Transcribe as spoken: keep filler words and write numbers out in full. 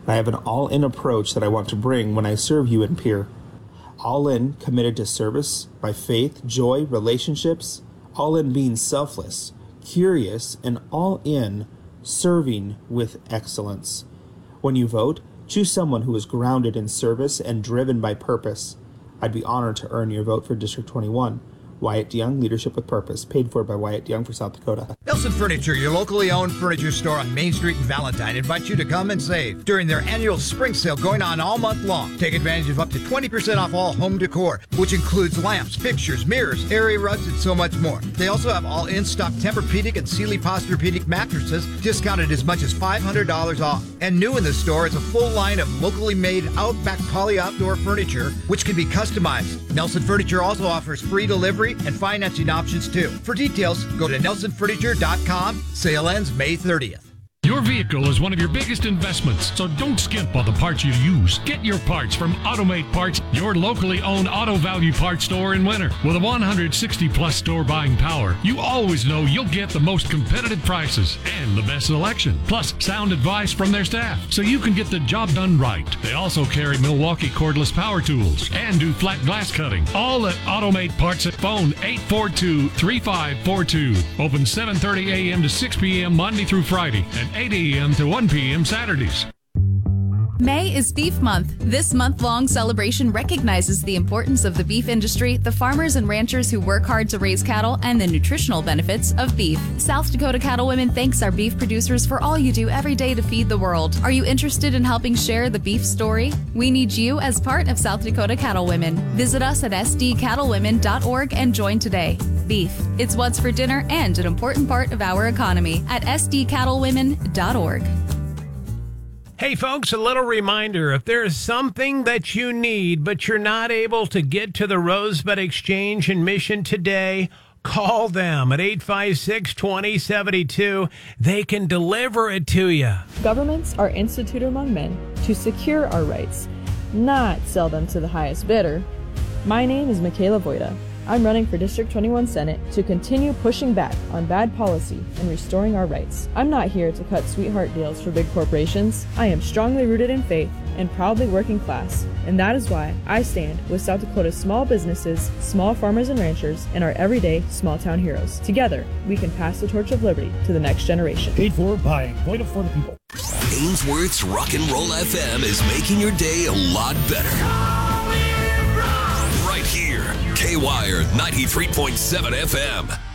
I have an all-in approach that I want to bring when I serve you in Pierre. All in, committed to service, by faith, joy, relationships, all in being selfless, curious, and all in serving with excellence. When you vote, choose someone who is grounded in service and driven by purpose. I'd be honored to earn your vote for District twenty-one. Wyatt DeYoung, Leadership with Purpose, paid for by Wyatt DeYoung for South Dakota. Nelson Furniture, your locally owned furniture store on Main Street in Valentine, invites you to come and save during their annual spring sale going on all month long. Take advantage of up to twenty percent off all home decor, which includes lamps, fixtures, mirrors, area rugs, and so much more. They also have all in-stock Tempur-Pedic and Sealy Posturepedic mattresses, discounted as much as five hundred dollars off. And new in the store is a full line of locally made Outback Poly Outdoor furniture, which can be customized. Nelson Furniture also offers free delivery and financing options too. For details, go to nelson furniture dot com. Sale ends May thirtieth. Your vehicle is one of your biggest investments, so don't skimp on the parts you use. Get your parts from Automate Parts, your locally owned auto value parts store in Winter. With a one hundred sixty plus store buying power, you always know you'll get the most competitive prices and the best selection, plus sound advice from their staff, so you can get the job done right. They also carry Milwaukee cordless power tools and do flat glass cutting. All at Automate Parts at phone eight four two, three five four two. Open seven thirty a.m. to six p.m. Monday through Friday, and eight a.m. to one p.m. Saturdays. May is Beef Month. This month-long celebration recognizes the importance of the beef industry, the farmers and ranchers who work hard to raise cattle, and the nutritional benefits of beef. South Dakota Cattlewomen thanks our beef producers for all you do every day to feed the world. Are you interested in helping share the beef story? We need you as part of South Dakota Cattlewomen. Visit us at s d cattlewomen dot org and join today. Beef. It's what's for dinner and an important part of our economy at s d cattlewomen dot org. Hey folks, a little reminder, if there's something that you need but you're not able to get to the Rosebud Exchange in Mission today, call them at eight five six, two zero seven two. They can deliver it to you. Governments are instituted among men to secure our rights, not sell them to the highest bidder. My name is Michaela Voida. I'm running for District twenty-one Senate to continue pushing back on bad policy and restoring our rights. I'm not here to cut sweetheart deals for big corporations. I am strongly rooted in faith and proudly working class, and that is why I stand with South Dakota's small businesses, small farmers and ranchers, and our everyday small town heroes. Together, we can pass the torch of liberty to the next generation. Paid for by Voida for the People. Ainsworth's Rock and Roll F M is making your day a lot better. Right here, K-Wire ninety-three point seven F M.